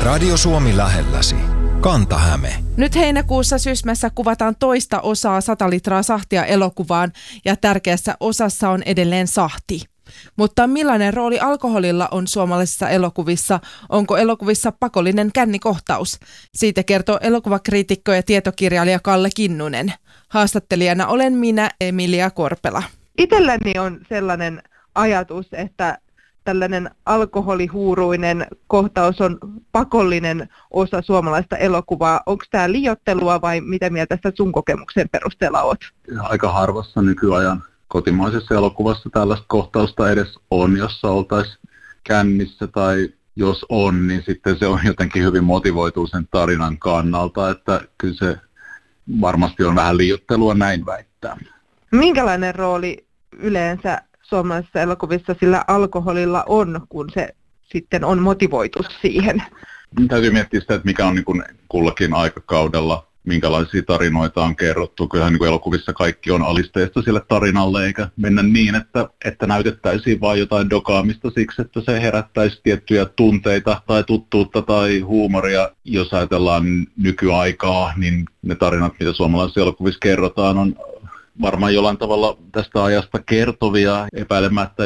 Radio Suomi lähelläsi. Kanta-Häme. Nyt heinäkuussa Sysmässä kuvataan toista osaa 100 litraa sahtia elokuvaan ja tärkeässä osassa on edelleen sahti. Mutta millainen rooli alkoholilla on suomalaisissa elokuvissa? Onko elokuvissa pakollinen kännikohtaus? Siitä kertoo elokuvakriitikko ja tietokirjailija Kalle Kinnunen. Haastattelijana olen minä, Emilia Korpela. Itselläni on sellainen ajatus, että tällainen alkoholihuuruinen kohtaus on pakollinen osa suomalaista elokuvaa. Onko tämä liioittelua vai mitä mieltä sitä sun kokemuksen perusteella olet? Aika harvassa nykyajan kotimaisessa elokuvassa tällaista kohtausta edes on, jossa oltaisiin kännissä, tai jos on, niin sitten se on jotenkin hyvin motivoituu sen tarinan kannalta, että kyllä se varmasti on vähän liioittelua näin väittää. Minkälainen rooli yleensä suomalaisissa elokuvissa sillä alkoholilla on, kun se sitten on motivoitu siihen? Täytyy miettiä sitä, että mikä on niin kuin kullakin aikakaudella, minkälaisia tarinoita on kerrottu. Kyllähän niin kuin elokuvissa kaikki on alisteista sille tarinalle, eikä mennä niin, että näytettäisiin vain jotain dokaamista siksi, että se herättäisi tiettyjä tunteita tai tuttuutta tai huumoria. Jos ajatellaan nykyaikaa, niin ne tarinat, mitä suomalaisissa elokuvissa kerrotaan, on varmaan jollain tavalla tästä ajasta kertovia, epäilemättä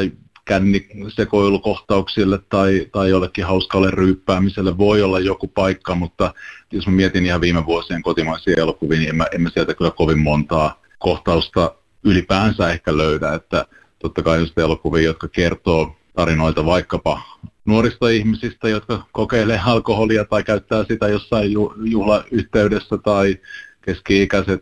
kännisekoilukohtauksille tai jollekin hauskalle ryyppäämiselle voi olla joku paikka, mutta jos mä mietin ihan viime vuosien kotimaisia elokuvia, niin en mä sieltä kyllä kovin montaa kohtausta ylipäänsä ehkä löydä, että totta kai just elokuvia, jotka kertoo tarinoita vaikkapa nuorista ihmisistä, jotka kokeilee alkoholia tai käyttää sitä jossain juhlayhteydessä, tai keski-ikäiset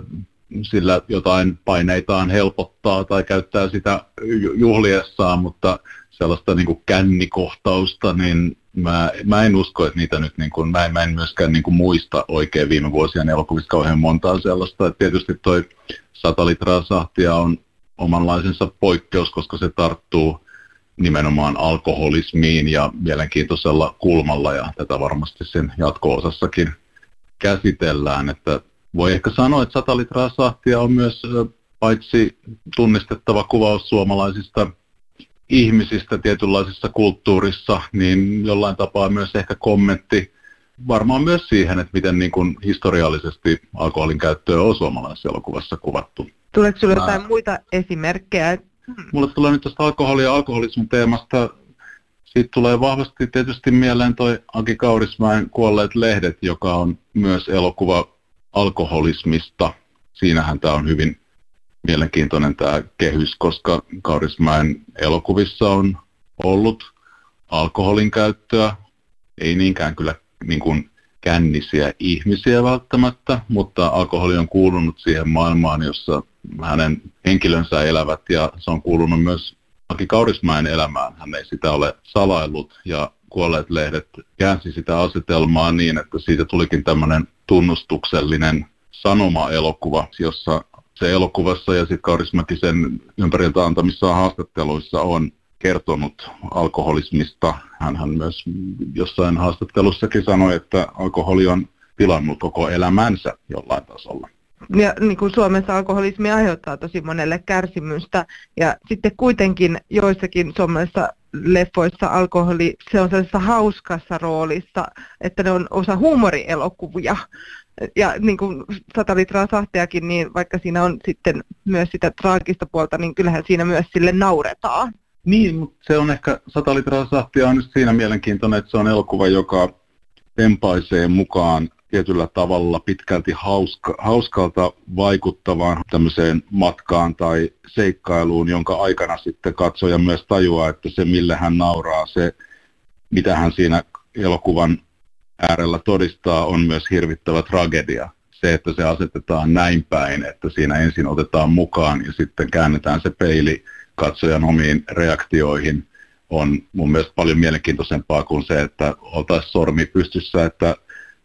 sillä jotain paineitaan helpottaa tai käyttää sitä juhliessaan, mutta sellaista niin kuin kännikohtausta, niin mä en usko, että niitä nyt, niin kuin, mä en myöskään niin kuin muista oikein viime vuosien elokuvista kauhean montaa sellaista. Että tietysti toi 100 litraa sahtia on omanlaisensa poikkeus, koska se tarttuu nimenomaan alkoholismiin ja mielenkiintoisella kulmalla, ja tätä varmasti sen jatko-osassakin käsitellään, että voi ehkä sanoa, että 100 litraa sahtia on myös paitsi tunnistettava kuvaus suomalaisista ihmisistä tietynlaisessa kulttuurissa, niin jollain tapaa myös ehkä kommentti varmaan myös siihen, että miten niin kuin historiallisesti alkoholin käyttöä on suomalaisessa elokuvassa kuvattu. Tuleeko sinulle jotain muita esimerkkejä? Mulle tulee nyt tästä alkoholia ja alkoholismin teemasta. Siitä tulee vahvasti tietysti mieleen toi Aki Kaurismäen Kuolleet lehdet, joka on myös elokuva alkoholismista. Siinähän tämä on hyvin mielenkiintoinen tämä kehys, koska Kaurismäen elokuvissa on ollut alkoholin käyttöä, ei niinkään kyllä niin kuin kännisiä ihmisiä välttämättä, mutta alkoholi on kuulunut siihen maailmaan, jossa hänen henkilönsä elävät, ja se on kuulunut myös Aki Kaurismäen elämään. Hän ei sitä ole salaillut, ja Kuolleet lehdet käänsi sitä asetelmaa niin, että siitä tulikin tämmöinen tunnustuksellinen sanoma-elokuva, jossa se elokuvassa ja sitten Kaurismäki sen ympäriltä antamissaan haastatteluissa on kertonut alkoholismista. Hän myös jossain haastattelussakin sanoi, että alkoholi on pilannut koko elämänsä jollain tasolla. Ja niin kuin Suomessa alkoholismi aiheuttaa tosi monelle kärsimystä, ja sitten kuitenkin joissakin suomalaisissa leffoissa alkoholi, se on sellaisessa hauskassa roolissa, että ne on osa huumorielokuvia. Ja niin kuin 100 litraa sahtiakin, niin vaikka siinä on sitten myös sitä traagista puolta, niin kyllähän siinä myös sille nauretaan. Niin, mutta se on ehkä 100 litraa sahtia on just siinä mielenkiintoinen, että se on elokuva, joka tempaisee mukaan tietyllä tavalla pitkälti hauskalta vaikuttavaan tämmöiseen matkaan tai seikkailuun, jonka aikana sitten katsoja myös tajuaa, että se millä hän nauraa, se mitä hän siinä elokuvan äärellä todistaa, on myös hirvittävä tragedia. Se, että se asetetaan näin päin, että siinä ensin otetaan mukaan ja sitten käännetään se peili katsojan omiin reaktioihin, on mun mielestä paljon mielenkiintoisempaa kuin se, että oltaisiin sormi pystyssä, että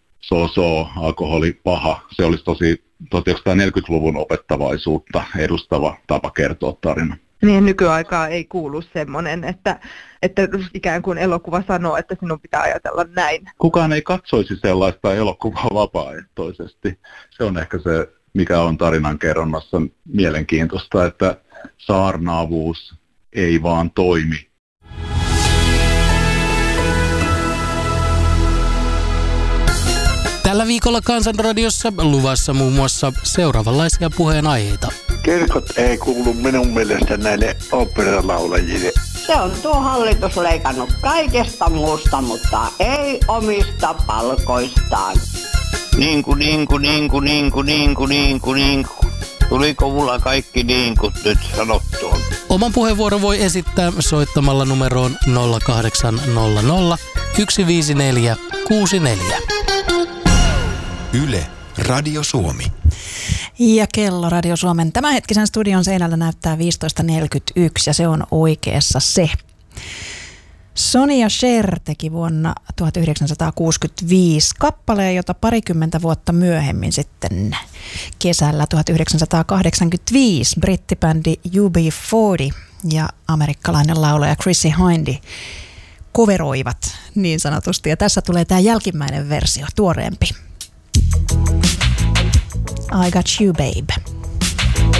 alkoholi paha. Se olisi tosi 1940-luvun opettavaisuutta edustava tapa kertoa tarina. Niin, nykyaikaa ei kuulu semmoinen, että ikään kuin elokuva sanoo, että sinun pitää ajatella näin. Kukaan ei katsoisi sellaista elokuvaa vapaaehtoisesti. Se on ehkä se, mikä on tarinan kerronnassa mielenkiintoista, että saarnaavuus ei vaan toimi. Tällä viikolla Kansanradiossa luvassa muun muassa seuraavanlaisia puheenaiheita. Kirkot ei kuulu minun mielestä näille oopperalaulajille. Se on tuo hallitus leikannut kaikesta muusta, mutta ei omista palkoistaan. Niinku. Tuliko mulla kaikki niinkut nyt sanottua? Oman puheenvuoron voi esittää soittamalla numeroon 0800 154 64. Yle, Radio Suomi. Ja kello Radio Suomen tämänhetkisen studion seinällä näyttää 15.41 ja se on oikeassa se. Sonja Cher teki vuonna 1965 kappaleen, jota parikymmentä vuotta myöhemmin sitten kesällä 1985 brittibändi UB40 ja amerikkalainen laulaja Chrissie Hynde coveroivat niin sanotusti. Ja tässä tulee tämä jälkimmäinen versio, tuoreempi. I Got You Babe.